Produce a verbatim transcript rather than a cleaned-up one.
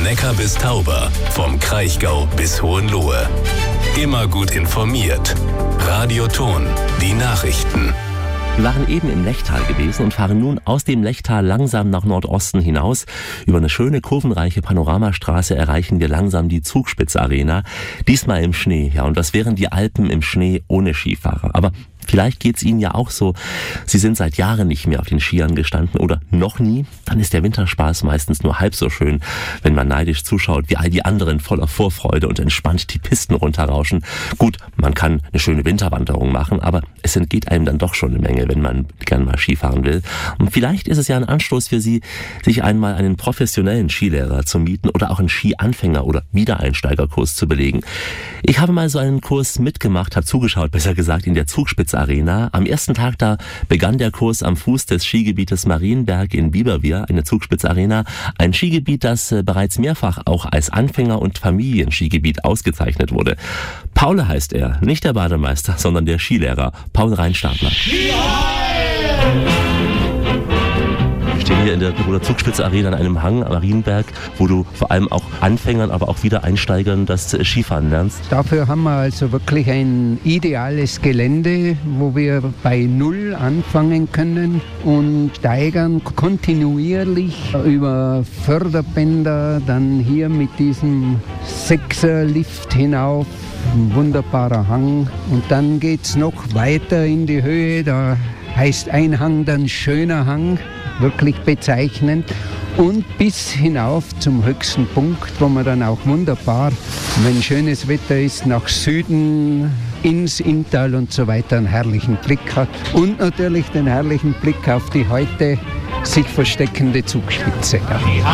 Neckar bis Tauber, vom Kraichgau bis Hohenlohe. Immer gut informiert. Radio Thon, die Nachrichten. Wir waren eben im Lechtal gewesen und fahren nun aus dem Lechtal langsam nach Nordosten hinaus. Über eine schöne, kurvenreiche Panoramastraße erreichen wir langsam die Zugspitz-Arena. Diesmal im Schnee, ja, und das wären die Alpen im Schnee ohne Skifahrer. Aber vielleicht geht's Ihnen ja auch so. Sie sind seit Jahren nicht mehr auf den Skiern gestanden oder noch nie. Dann ist der Winterspaß meistens nur halb so schön, wenn man neidisch zuschaut, wie all die anderen voller Vorfreude und entspannt die Pisten runterrauschen. Gut, man kann eine schöne Winterwanderung machen, aber es entgeht einem dann doch schon eine Menge, wenn man gern mal Skifahren will. Und vielleicht ist es ja ein Anstoß für Sie, sich einmal einen professionellen Skilehrer zu mieten oder auch einen Skianfänger- oder Wiedereinsteigerkurs zu belegen. Ich habe mal so einen Kurs mitgemacht, habe zugeschaut, besser gesagt, in der Zugspitz-Arena. Am ersten Tag da begann der Kurs am Fuß des Skigebietes Marienberg in Biberwier, eine Zugspitz-Arena. Ein Skigebiet, das äh, bereits mehrfach auch als Anfänger- und Familienskigebiet ausgezeichnet wurde. Paul heißt er, nicht der Bademeister, sondern der Skilehrer, Paul Reinstadler. Wir stehen hier in der Tiroler Zugspitz-Arena an einem Hang am Marienberg, wo du vor allem auch Anfängern, aber auch Wiedereinsteigern das Skifahren lernst. Dafür haben wir also wirklich ein ideales Gelände, wo wir bei Null anfangen können und steigern kontinuierlich über Förderbänder, dann hier mit diesem Sechser-Lift hinauf. Ein wunderbarer Hang. Und dann geht es noch weiter in die Höhe. Da heißt ein Hang dann schöner Hang, wirklich bezeichnend. Und bis hinauf zum höchsten Punkt, wo man dann auch wunderbar, wenn schönes Wetter ist, nach Süden, ins Inntal und so weiter einen herrlichen Blick hat. Und natürlich den herrlichen Blick auf die heute sich versteckende Zugspitze.